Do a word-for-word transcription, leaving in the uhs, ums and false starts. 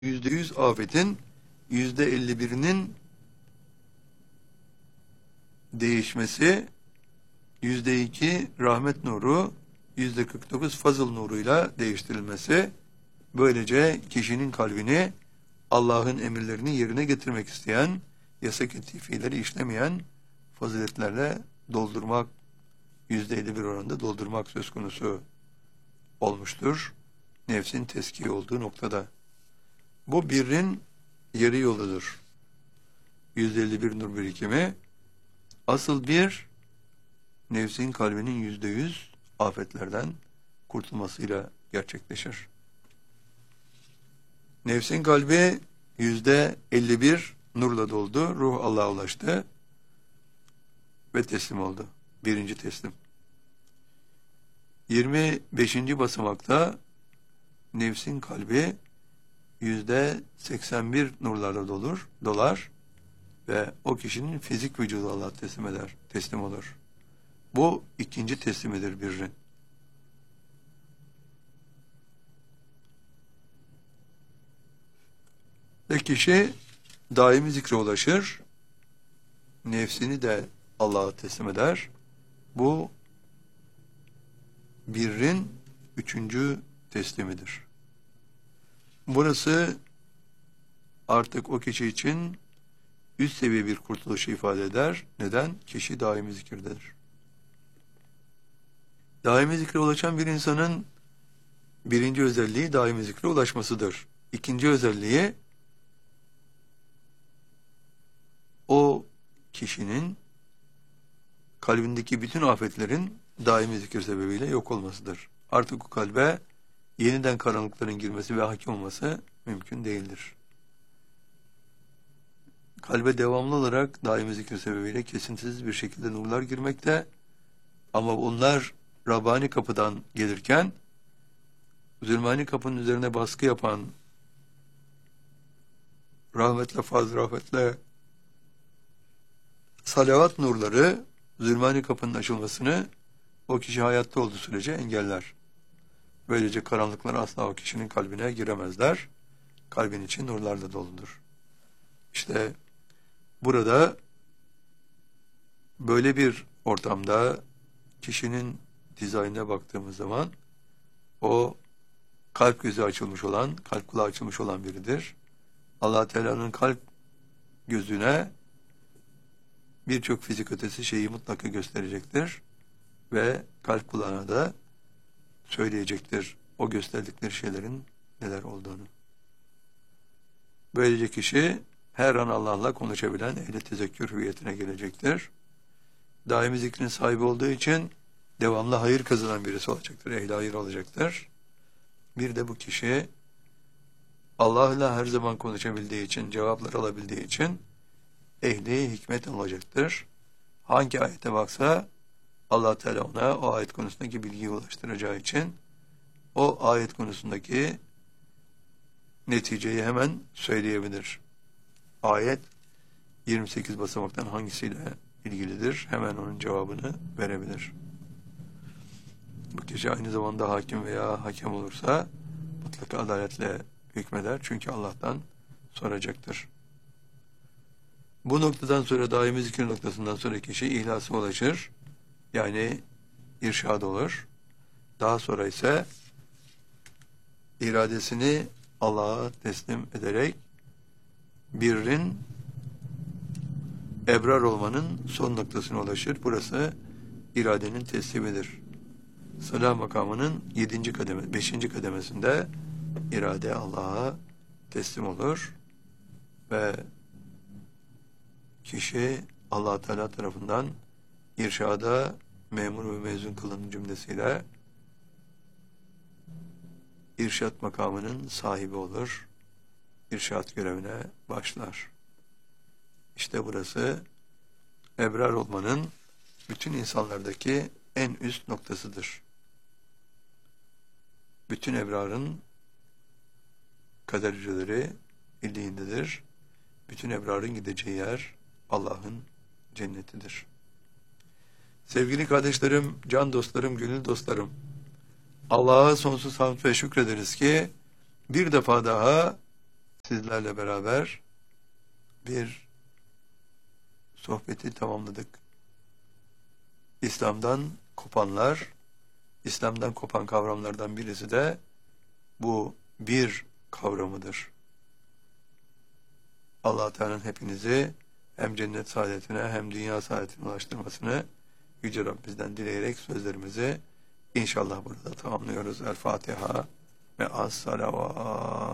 yüzde yüz afetin yüzde elli birinin değişmesi, yüzde iki rahmet nuru, yüzde kırk dokuz fazıl nuruyla değiştirilmesi, böylece kişinin kalbini Allah'ın emirlerini yerine getirmek isteyen, yasak ettiği fiilleri işlemeyen faziletlerle doldurmak, yüzde elli bir oranında doldurmak söz konusu olmuştur. Nefsin teskiye olduğu noktada. Bu birrin yarı yoludur. yüzde elli bir nur birikimi, asıl bir, nefsin kalbinin yüzde yüz afetlerden kurtulmasıyla gerçekleşir. Nefsin kalbi yüzde elli bir nurla doldu, ruh Allah'a ulaştı ve teslim oldu. Birinci teslim. yirmi beşinci basamakta nefsin kalbi yüzde seksen bir nurlarla dolur, dolar ve o kişinin fizik vücudu Allah'a teslim eder, teslim olur. Bu ikinci teslimidir birrin. Ve kişi daimi zikre ulaşır, nefsini de Allah'a teslim eder. Bu birrin üçüncü teslimidir. Burası artık o kişi için üst seviye bir kurtuluşu ifade eder. Neden? Kişi daimi zikirdedir. Daimi zikre ulaşan bir insanın birinci özelliği daimi zikre ulaşmasıdır. İkinci özelliği o kişinin kalbindeki bütün afetlerin daimi zikir sebebiyle yok olmasıdır. Artık o kalbe yeniden karanlıkların girmesi ve hakim olması mümkün değildir. Kalbe devamlı olarak daimi zikir sebebiyle kesintisiz bir şekilde nurlar girmekte, ama onlar Rabbani kapıdan gelirken zulmani kapının üzerine baskı yapan rahmetle fazl rahmetle salavat nurları zulmani kapının açılmasını o kişi hayatta olduğu sürece engeller. Böylece karanlıklar asla o kişinin kalbine giremezler. Kalbin içi nurlarla doludur. İşte burada böyle bir ortamda kişinin dizaynına baktığımız zaman o kalp gözü açılmış olan, kalp kulağı açılmış olan biridir. Allah Teala'nın kalp gözüne birçok fizik ötesi şeyi mutlaka gösterecektir ve kalp kulağına da söyleyecektir o gösterdikleri şeylerin neler olduğunu. Böylece kişi her an Allah'la konuşabilen ehli tezekkür hüviyetine gelecektir. Daimi zikrin sahibi olduğu için devamlı hayır kazanan birisi olacaktır, ehli hayır olacaktır. Bir de bu kişi Allah'la her zaman konuşabildiği için, cevaplar alabildiği için ehli hikmet olacaktır. Hangi ayete baksa Allah Teala ona o ayet konusundaki bilgiyi ulaştıracağı için o ayet konusundaki neticeyi hemen söyleyebilir. Ayet yirmi sekiz basamaktan hangisiyle ilgilidir? Hemen onun cevabını verebilir. Bu kişi aynı zamanda hakim veya hakem olursa mutlaka adaletle hükmeder. Çünkü Allah'tan soracaktır. Bu noktadan sonra daimi zikir noktasından sonra kişi ihlasa ulaşır. Yani irşad olur. Daha sonra ise iradesini Allah'a teslim ederek birrin ebrar olmanın son noktasına ulaşır. Burası iradenin teslimidir. Salah makamının yedinci kademe, beşinci kademesinde irade Allah'a teslim olur ve kişi Allah Teala tarafından irşada memur ve mezun kılın cümlesiyle irşat makamının sahibi olur. İrşat görevine başlar. İşte burası ebrar olmanın bütün insanlardaki en üst noktasıdır. Bütün ebrarın kader hücreleri illiğindedir. Bütün ebrarın gideceği yer Allah'ın cennetidir. Sevgili kardeşlerim, can dostlarım, gönül dostlarım, Allah'a sonsuz hamd ve şükrederiz ki bir defa daha sizlerle beraber bir sohbeti tamamladık. İslam'dan kopanlar, İslam'dan kopan kavramlardan birisi de bu bir kavramıdır. Allah Teala'nın hepinizi hem cennet saadetine hem dünya saadetine ulaştırmasını Yüce Rabbimizden dileyerek sözlerimizi inşallah burada tamamlıyoruz. El Fatiha ve as-salavat.